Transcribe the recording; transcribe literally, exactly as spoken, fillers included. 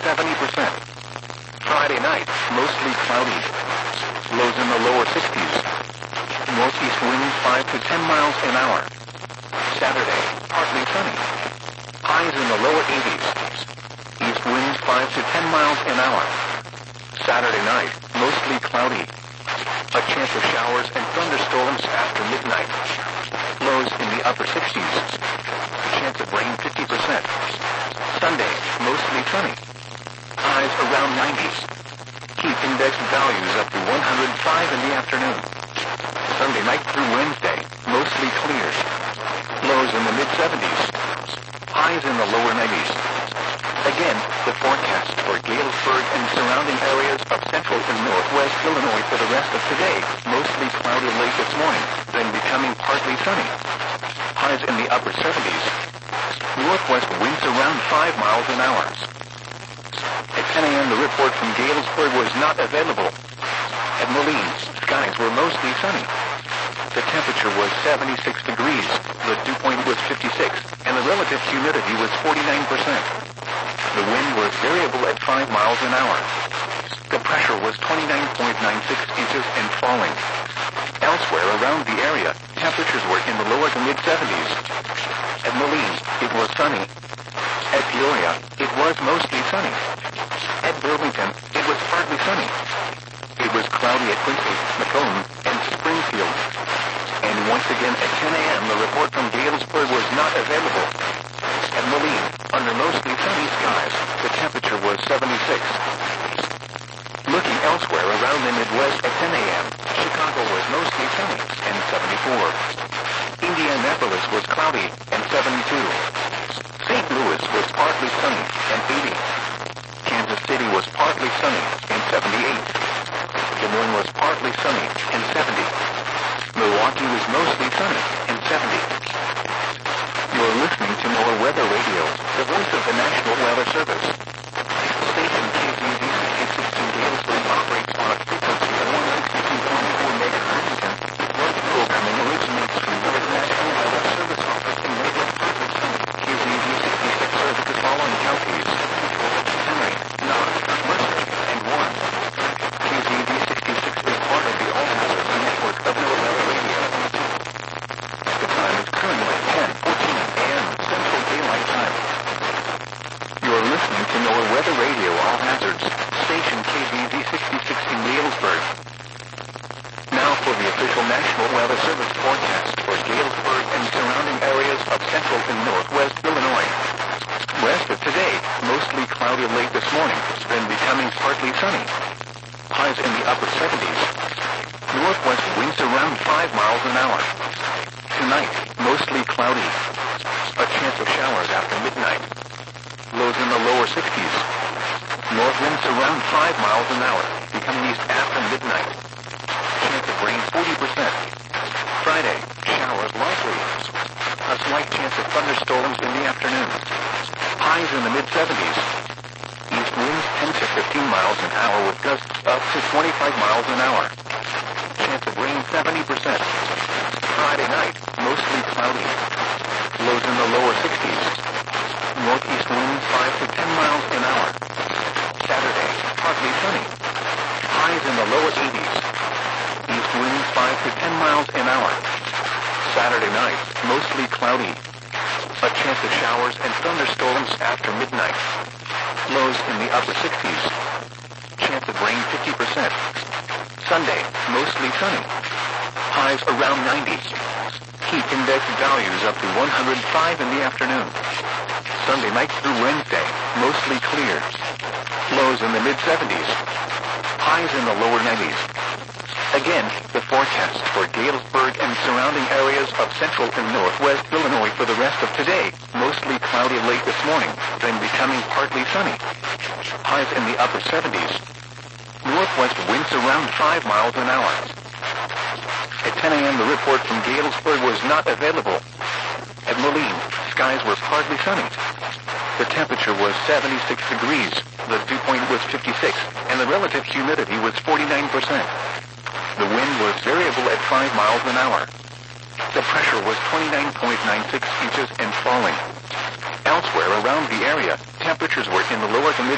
seventy percent. Friday night, mostly cloudy. Lows in the lower sixties. Northeast winds five to ten miles an hour. Saturday, partly sunny. Highs in the lower eighties. East winds five to ten miles an hour. Saturday night, mostly cloudy. A chance of showers and thunderstorms after midnight. Lows in the upper sixties. Chance of rain fifty percent. Sunday, mostly sunny. Highs around nineties. Heat index values up to one hundred five in the afternoon. Sunday night through Wednesday, mostly clear. Lows in the mid-seventies. Highs in the lower nineties. Again, the forecast for Galesburg and surrounding areas of central and northwest Illinois for the rest of today, mostly cloudy late this morning, then becoming partly sunny. Highs in the upper seventies. Northwest winds around five miles an hour. At ten a m the report from Galesburg was not available. At Moline, skies were mostly sunny. The temperature was seventy-six degrees, the dew point was fifty-six, and the relative humidity was forty-nine percent. The wind was variable at five miles an hour. The pressure was twenty-nine point nine six inches and falling. Elsewhere around the area, temperatures were in the lower to mid-seventies. At Moline, it was sunny. At Peoria, it was mostly sunny. At Burlington, it was partly sunny. It was cloudy at Quincy, Macomb, and Springfield. And once again at ten a m the report from Galesburg was not available. At Moline, under mostly sunny skies, the temperature was seventy-six. Looking elsewhere around the Midwest at ten a m, Chicago was mostly sunny and seventy-four. Indianapolis was cloudy and seventy-two. Saint Louis was partly sunny and eighty. Kansas City was partly sunny and seventy-eight. Des Moines was partly sunny and seventy. Milwaukee was mostly sunny and seventy. You're listening to NOAA Weather Radio, the voice of the National Weather Service. Station K Z V sixty-six in Galesburg operates on a frequency of one sixty-two point four megahertz. North programming originates from the National Weather Service office in Lakeland, K Z V sixty-six serves the following counties: Henry, Knox, Mercer, and Warren. K Z V sixty-six is part of the All-Hazards network of NOAA Weather Radio. The time is currently ten fourteen a m Central Daylight Time. You're listening to NOAA Weather Radio All Hazards, station K Z V sixty-six in Galesburg. Now for the official National Weather Service forecast for Galesburg and surrounding areas of central and northwest Illinois. Rest of today, mostly cloudy late this morning, then becoming partly sunny. Highs in the upper seventies. Northwest winds around five miles an hour. Tonight, mostly cloudy. A chance of showers after midnight. Lows in the lower sixties. North winds around five miles an hour, becoming east after midnight. Chance of rain forty percent. Friday, showers likely. A slight chance of thunderstorms in the afternoon. Highs in the mid-seventies. East winds ten to fifteen miles an hour with gusts up to twenty-five miles an hour. Chance of rain seventy percent. Friday night, mostly cloudy. Lows in the lower sixties. Northeast winds five to ten miles an hour. Saturday, partly sunny. Highs in the lower eighties. East winds five to ten miles an hour. Saturday night, mostly cloudy. A chance of showers and thunderstorms after midnight. Lows in the upper sixties. Chance of rain fifty percent. Sunday, mostly sunny. Highs around ninety. Heat index values up to one hundred five in the afternoon. Sunday night through Wednesday, mostly clear. Lows in the mid-seventies. Highs in the lower nineties. Again, the forecast for Galesburg and surrounding areas of central and northwest Illinois for the rest of today, mostly cloudy late this morning, then becoming partly sunny. Highs in the upper seventies. Northwest winds around five miles an hour. At ten a m the report from Galesburg was not available. At Moline, skies were partly sunny. The temperature was seventy-six degrees, the dew point was fifty-six, and the relative humidity was forty-nine percent. The wind was variable at five miles an hour. The pressure was twenty-nine point nine six inches and falling. Elsewhere around the area, temperatures were in the lower to mid